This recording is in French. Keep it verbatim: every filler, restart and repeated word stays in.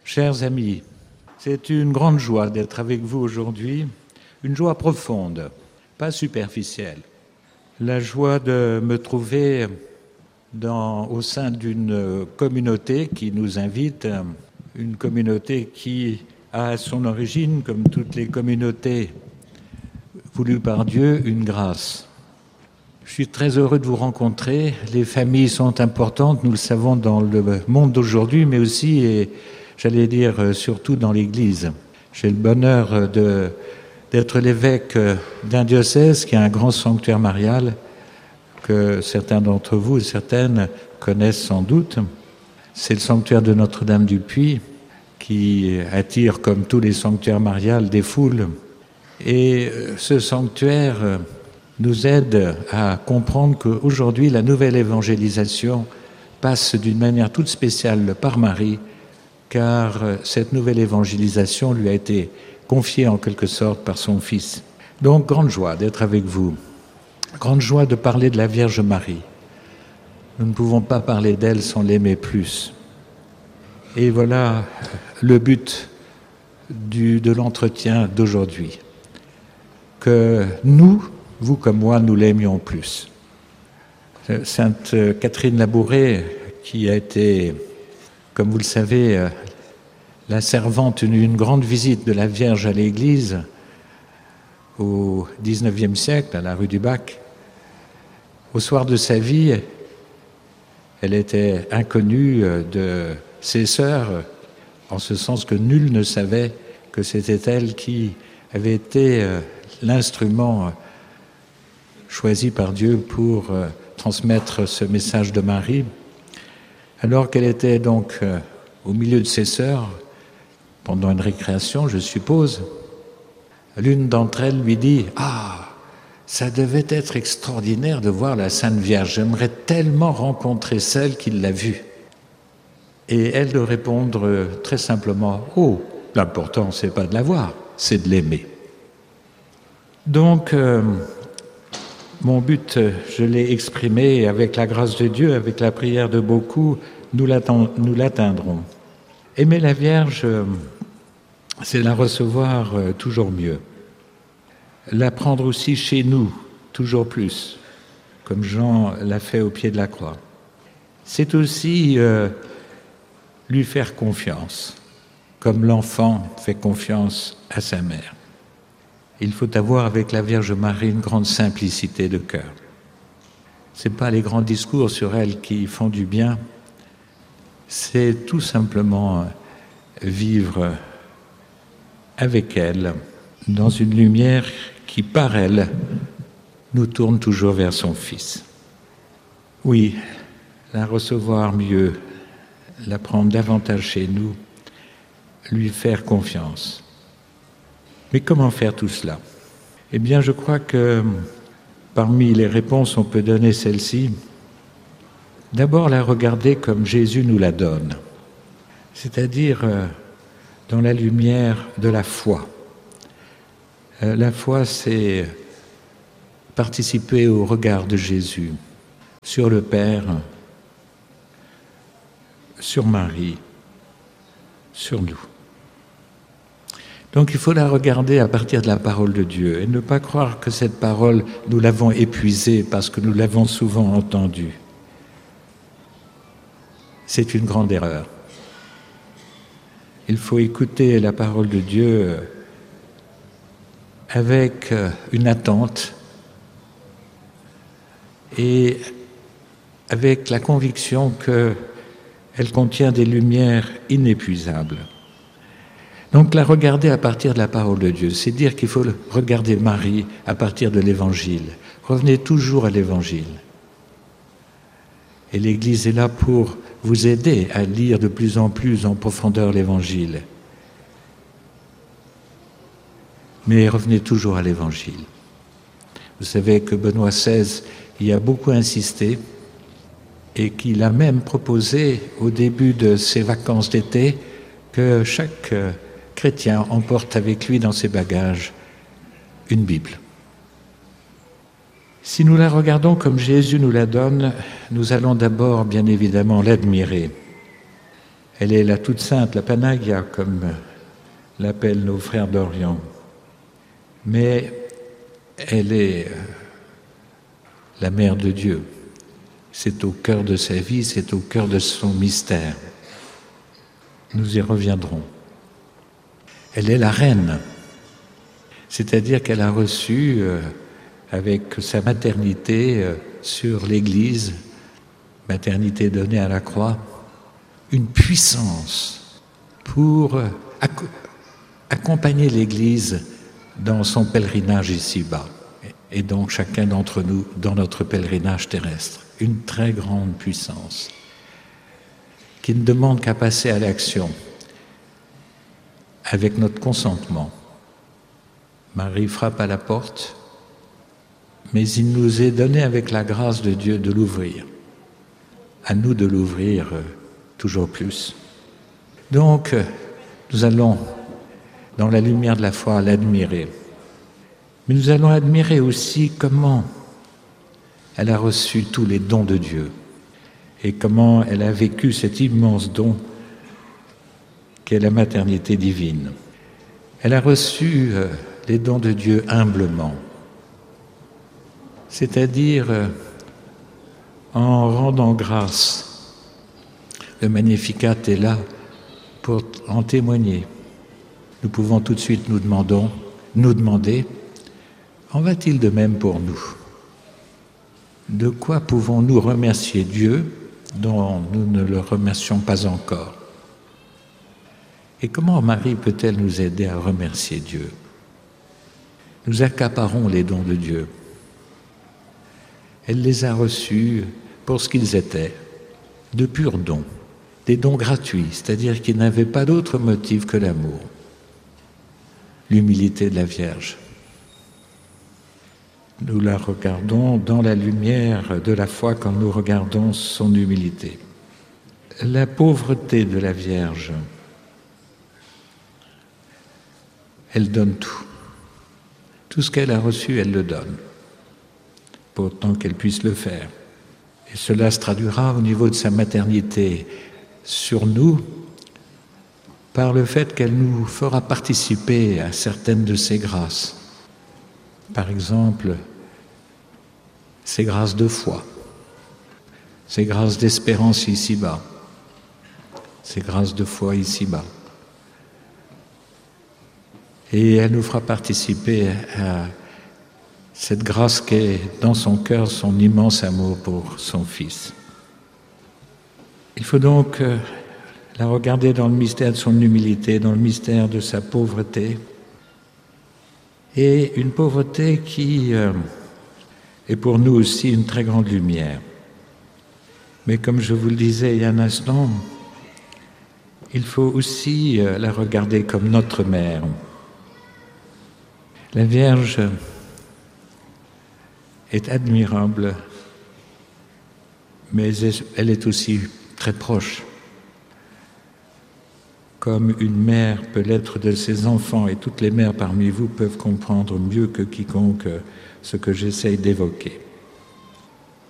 Chers amis, c'est une grande joie d'être avec vous aujourd'hui, une joie profonde, pas superficielle. La joie de me trouver dans, au sein d'une communauté qui nous invite, une communauté qui a à son origine, comme toutes les communautés voulues par Dieu, une grâce. Je suis très heureux de vous rencontrer. Les familles sont importantes, nous le savons, dans le monde d'aujourd'hui, mais aussi, et j'allais dire surtout dans l'Église. J'ai le bonheur de, d'être l'évêque d'un diocèse qui a un grand sanctuaire marial que certains d'entre vous et certaines connaissent sans doute. C'est le sanctuaire de Notre-Dame-du-Puy qui attire, comme tous les sanctuaires mariales, des foules. Et ce sanctuaire nous aide à comprendre qu'aujourd'hui, la nouvelle évangélisation passe d'une manière toute spéciale par Marie, car cette nouvelle évangélisation lui a été confiée en quelque sorte par son Fils. Donc, grande joie d'être avec vous. Grande joie de parler de la Vierge Marie. Nous ne pouvons pas parler d'elle sans l'aimer plus. Et voilà le but du, de l'entretien d'aujourd'hui. Que nous, vous comme moi, nous l'aimions plus. Sainte Catherine Labouré, qui a été, comme vous le savez, la servante d'une grande visite de la Vierge à l'Église au dix-neuvième siècle, à la rue du Bac, au soir de sa vie, elle était inconnue de ses sœurs, en ce sens que nul ne savait que c'était elle qui avait été l'instrument choisi par Dieu pour euh, transmettre ce message de Marie, alors qu'elle était donc euh, au milieu de ses sœurs, pendant une récréation, je suppose, l'une d'entre elles lui dit « Ah, ça devait être extraordinaire de voir la Sainte Vierge, j'aimerais tellement rencontrer celle qui l'a vue. » Et elle de répondre euh, très simplement « Oh, l'important, c'est pas de la voir, c'est de l'aimer. » Donc, euh, mon but, je l'ai exprimé, et avec la grâce de Dieu, avec la prière de beaucoup, nous l'atteindrons. Aimer la Vierge, c'est la recevoir toujours mieux. La prendre aussi chez nous, toujours plus, comme Jean l'a fait au pied de la croix. C'est aussi euh, lui faire confiance, comme l'enfant fait confiance à sa mère. Il faut avoir avec la Vierge Marie une grande simplicité de cœur. Ce n'est pas les grands discours sur elle qui font du bien, c'est tout simplement vivre avec elle dans une lumière qui, par elle, nous tourne toujours vers son Fils. Oui, la recevoir mieux, la prendre davantage chez nous, lui faire confiance. Mais comment faire tout cela ? Eh bien, je crois que parmi les réponses, on peut donner celle-ci. D'abord, la regarder comme Jésus nous la donne, c'est-à-dire euh, dans la lumière de la foi. Euh, la foi, c'est participer au regard de Jésus sur le Père, sur Marie, sur nous. Donc il faut la regarder à partir de la parole de Dieu et ne pas croire que cette parole, nous l'avons épuisée parce que nous l'avons souvent entendue. C'est une grande erreur. Il faut écouter la parole de Dieu avec une attente et avec la conviction qu'elle contient des lumières inépuisables. Donc la regarder à partir de la parole de Dieu, c'est dire qu'il faut regarder Marie à partir de l'Évangile. Revenez toujours à l'Évangile. Et l'Église est là pour vous aider à lire de plus en plus en profondeur l'Évangile. Mais revenez toujours à l'Évangile. Vous savez que Benoît seize y a beaucoup insisté et qu'il a même proposé au début de ses vacances d'été que chaque chrétien emporte avec lui dans ses bagages une Bible. Si nous la regardons comme Jésus nous la donne, nous allons d'abord, bien évidemment, l'admirer. Elle est la toute sainte, la Panagia, comme l'appellent nos frères d'Orient. Mais elle est la mère de Dieu. C'est au cœur de sa vie, c'est au cœur de son mystère. Nous y reviendrons. Elle est la reine, c'est-à-dire qu'elle a reçu, euh, avec sa maternité euh, sur l'Église, maternité donnée à la croix, une puissance pour euh, ac- accompagner l'Église dans son pèlerinage ici-bas, et donc chacun d'entre nous dans notre pèlerinage terrestre. Une très grande puissance qui ne demande qu'à passer à l'action avec notre consentement. Marie frappe à la porte, mais il nous est donné avec la grâce de Dieu de l'ouvrir. À nous de l'ouvrir euh, toujours plus. Donc, euh, nous allons, dans la lumière de la foi, l'admirer. Mais nous allons admirer aussi comment elle a reçu tous les dons de Dieu et comment elle a vécu cet immense don qu'est la maternité divine. Elle a reçu euh, les dons de Dieu humblement, c'est-à-dire euh, en rendant grâce. Le Magnificat est là pour en témoigner. Nous pouvons tout de suite nous, demandons, nous demander, en va-t-il de même pour nous ? De quoi pouvons-nous remercier Dieu dont nous ne le remercions pas encore ? Et comment Marie peut-elle nous aider à remercier Dieu ? Nous accaparons les dons de Dieu. Elle les a reçus pour ce qu'ils étaient, de purs dons, des dons gratuits, c'est-à-dire qu'ils n'avaient pas d'autre motif que l'amour, l'humilité de la Vierge. Nous la regardons dans la lumière de la foi quand nous regardons son humilité. La pauvreté de la Vierge, elle donne tout. Tout ce qu'elle a reçu, elle le donne, pour autant qu'elle puisse le faire. Et cela se traduira au niveau de sa maternité sur nous, par le fait qu'elle nous fera participer à certaines de ses grâces. Par exemple, ces grâces de foi, ces grâces d'espérance ici-bas, ces grâces de foi ici-bas. Et elle nous fera participer à cette grâce qu'est dans son cœur son immense amour pour son Fils. Il faut donc la regarder dans le mystère de son humilité, dans le mystère de sa pauvreté, et une pauvreté qui euh, est pour nous aussi une très grande lumière. Mais comme je vous le disais il y a un instant, il faut aussi euh, la regarder comme notre mère. La Vierge est admirable, mais elle est aussi très proche, comme une mère peut l'être de ses enfants, et toutes les mères parmi vous peuvent comprendre mieux que quiconque ce que j'essaye d'évoquer.